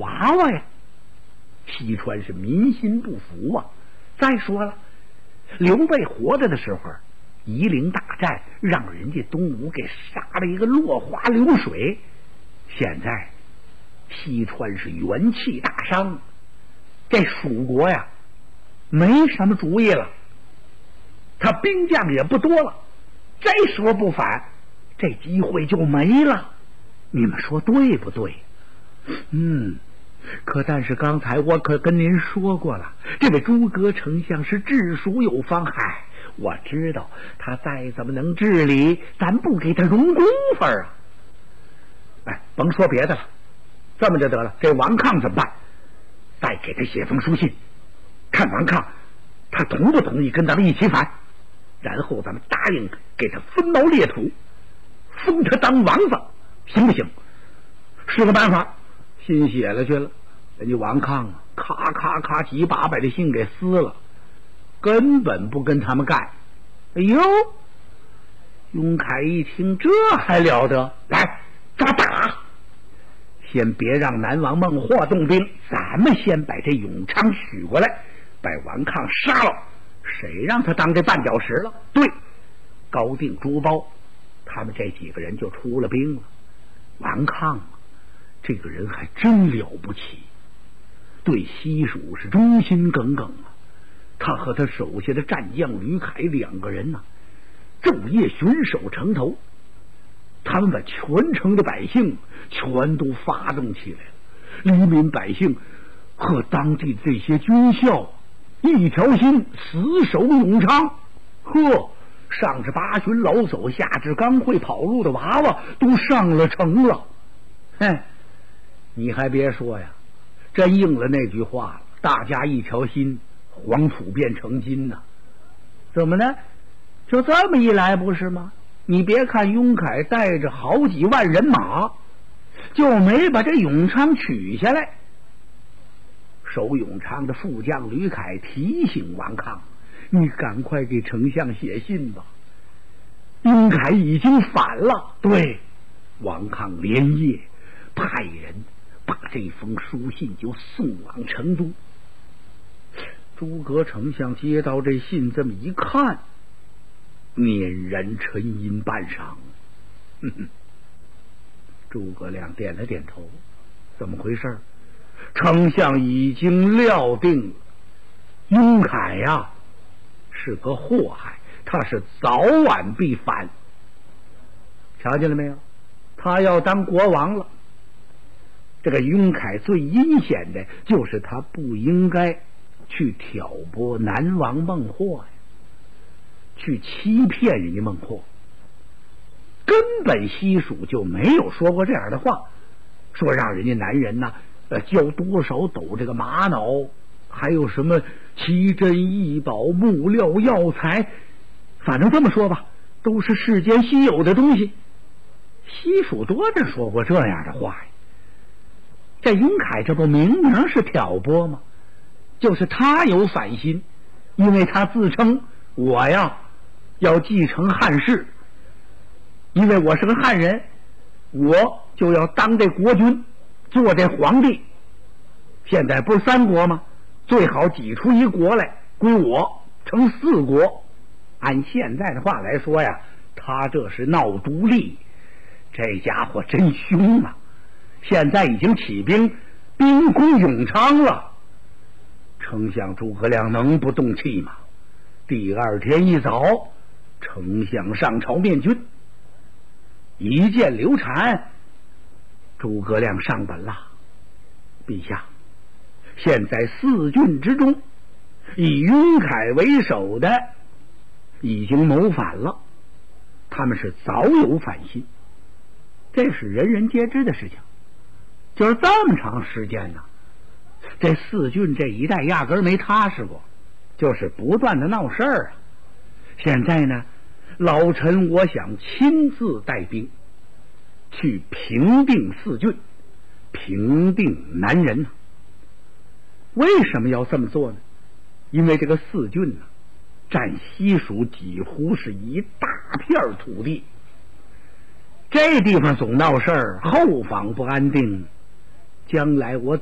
娃娃呀。西川是民心不服啊。再说了，刘备活着的时候，夷陵大战让人家东吴给杀了一个落花流水，现在西川是元气大伤，这蜀国呀没什么主意了，他兵将也不多了，这时候不反，这机会就没了。你们说对不对？但是刚才我可跟您说过了，这位诸葛丞相是治蜀有方，我知道他再怎么能治理，咱不给他容功夫啊。甭说别的了，这么就得了，这王亢怎么办？再给他写封书信，看王亢他同不同意跟咱们一起反，然后咱们答应给他分毛裂土，封他当王子，行不行？是个办法。信写了去了，人家王亢啊，咔咔咔几把把这信给撕了，根本不跟他们干。哎呦，雍凯一听，这还了得，来咱们打，先别让南王孟获动兵，咱们先把这永昌许过来，把王亢杀了，谁让他当这绊脚石了？对，高定、朱包他们这几个人就出了兵了。王亢这个人还真了不起，对西蜀是忠心耿耿啊。他和他手下的战将吕凯两个人昼夜巡守城头，他们把全城的百姓全都发动起来了。黎民百姓和当地这些军校一条心，死守永昌。上至八旬老叟，下至刚会跑路的娃娃，都上了城了。你还别说呀，真应了那句话了，大家一条心，黄土变成金呐。怎么呢？就这么一来不是吗？你别看雍凯带着好几万人马，就没把这永昌取下来。守永昌的副将吕凯提醒王亢，你赶快给丞相写信吧，雍凯已经反了。对，王亢连夜派人把这封书信就送往成都。诸葛丞相接到这信，这么一看，捻然沉吟半晌。诸葛亮点了点头，怎么回事？丞相已经料定了，雍凯呀是个祸害，他是早晚必反。瞧见了没有？他要当国王了。这个雍凯最阴险的就是他不应该去挑拨南王孟获呀，去欺骗人家孟获。根本西蜀就没有说过这样的话，说让人家男人交多少斗这个玛瑙，还有什么奇珍异宝、木料药材，反正这么说吧，都是世间稀有的东西。西蜀多着说过这样的话呀。这雍凯这不明明是挑拨吗？就是他有反心，因为他自称我呀要继承汉室，因为我是个汉人，我就要当这国君，做这皇帝。现在不是三国吗？最好挤出一国来归我，成四国。按现在的话来说呀，他这是闹独立。这家伙真凶啊，现在已经起兵攻永昌了。丞相诸葛亮能不动气吗？第二天一早，丞相上朝面君，一见刘禅，诸葛亮上本了。陛下，现在四郡之中，以雍凯为首的已经谋反了，他们是早有反心，这是人人皆知的事情。就是这么长时间呢，这四郡这一带压根儿没踏实过，就是不断的闹事儿啊。现在呢，老臣我想亲自带兵去平定四郡，平定南人。为什么要这么做呢？因为这个四郡占西蜀几乎是一大片土地，这地方总闹事儿，后方不安定，将来我